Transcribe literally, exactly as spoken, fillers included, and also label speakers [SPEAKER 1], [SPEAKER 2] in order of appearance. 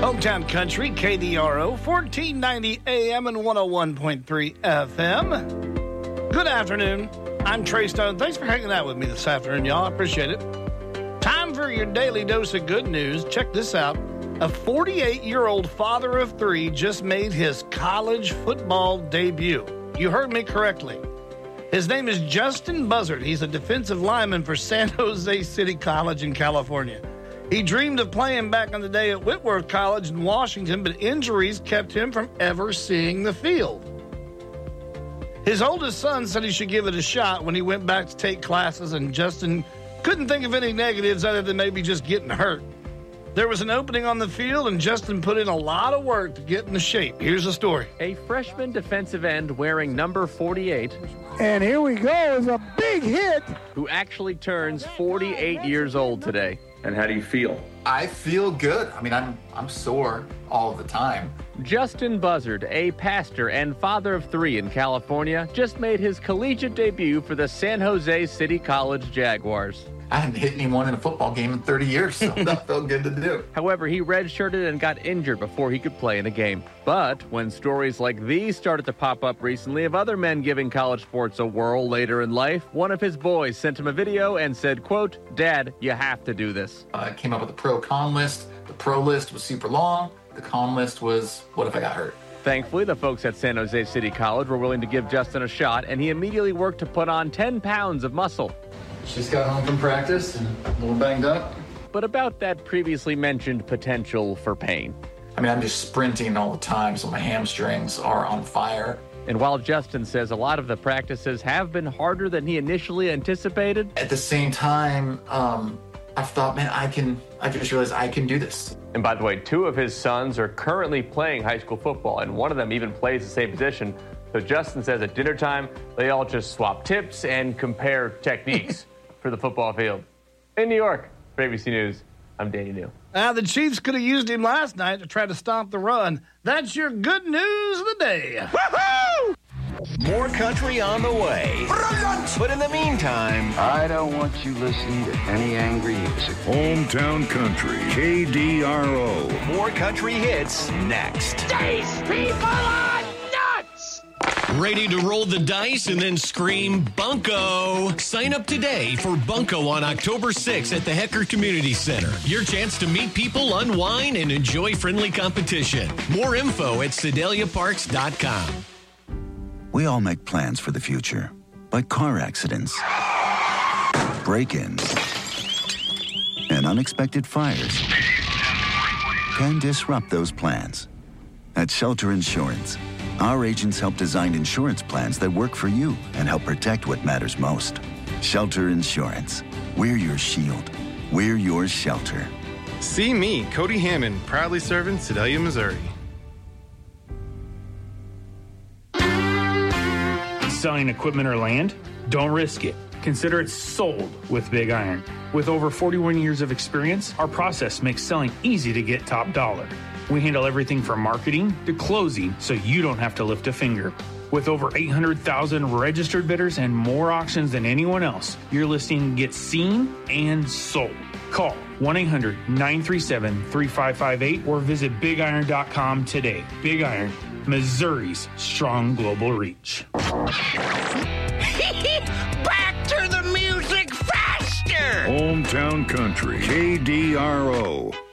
[SPEAKER 1] Hometown Country, K D R O, fourteen ninety A M and one oh one point three F M. Good afternoon. I'm Trey Stone. Thanks for hanging out with me this afternoon, y'all. I appreciate it. Time for your daily dose of good news. Check this out. A forty-eight-year-old father of three just made his college football debut. You heard me correctly. His name is Justin Buzzard. He's a defensive lineman for San Jose City College in California. He dreamed of playing back in the day at Whitworth College in Washington, but injuries kept him from ever seeing the field. His oldest son said he should give it a shot when he went back to take classes, and Justin couldn't think of any negatives other than maybe just getting hurt. There was an opening on the field, and Justin put in a lot of work to get into shape. Here's the story.
[SPEAKER 2] A freshman defensive end wearing number forty-eight.
[SPEAKER 3] And here we go. It's a big hit.
[SPEAKER 2] Who actually turns forty-eight years old today.
[SPEAKER 4] And how do you feel?
[SPEAKER 5] I feel good. I mean, I'm I'm sore all the time.
[SPEAKER 2] Justin Buzzard, a pastor and father of three in California, just made his collegiate debut for the San Jose City College Jaguars.
[SPEAKER 5] I hadn't hit anyone in a football game in thirty years, so that felt good to do.
[SPEAKER 2] However, he redshirted and got injured before he could play in a game. But when stories like these started to pop up recently of other men giving college sports a whirl later in life, one of his boys sent him a video and said, quote, "Dad, you have to do this."
[SPEAKER 5] I came up with a pro-con list. The pro list was super long. The con list was, what if I got hurt?
[SPEAKER 2] Thankfully, the folks at San Jose City College were willing to give Justin a shot, and he immediately worked to put on ten pounds of muscle.
[SPEAKER 5] Just got home from practice and a little banged up.
[SPEAKER 2] But about that previously mentioned potential for pain.
[SPEAKER 5] I mean, I'm just sprinting all the time, so my hamstrings are on fire.
[SPEAKER 2] And while Justin says a lot of the practices have been harder than he initially anticipated,
[SPEAKER 5] at the same time, um, I've thought, man, I can, I just realized I can do this.
[SPEAKER 6] And by the way, two of his sons are currently playing high school football, and one of them even plays the same position. So Justin says at dinner time, they all just swap tips and compare techniques for the football field. In New York, for A B C News, I'm Danny New.
[SPEAKER 1] Now, the Chiefs could have used him last night to try to stop the run. That's your good news of the day.
[SPEAKER 7] Woohoo! More country on the way. Brilliant! But in the meantime,
[SPEAKER 8] I don't want you listening to any angry music.
[SPEAKER 9] Hometown Country, K D R O.
[SPEAKER 7] More country hits next.
[SPEAKER 10] These people are nuts!
[SPEAKER 11] Ready to roll the dice and then scream Bunko? Sign up today for Bunko on October sixth at the Hecker Community Center. Your chance to meet people, unwind, and enjoy friendly competition. More info at sedalia parks dot com.
[SPEAKER 12] We all make plans for the future, but car accidents, break-ins, and unexpected fires can disrupt those plans. At Shelter Insurance, our agents help design insurance plans that work for you and help protect what matters most. Shelter Insurance. We're your shield. We're your shelter.
[SPEAKER 13] See me, Cody Hammond, proudly serving Sedalia, Missouri.
[SPEAKER 14] Selling equipment or land? Don't risk it. Consider it sold with Big Iron. With over forty-one years of experience, our process makes selling easy to get top dollar. We handle everything from marketing to closing, so you don't have to lift a finger. With over eight hundred thousand registered bidders and more auctions than anyone else, your listing gets seen and sold. Call one eight hundred nine three seven three five five eight or visit big iron dot com today. Big Iron, Missouri's strong global reach.
[SPEAKER 10] Back to the music faster!
[SPEAKER 9] Hometown Country, K D R O.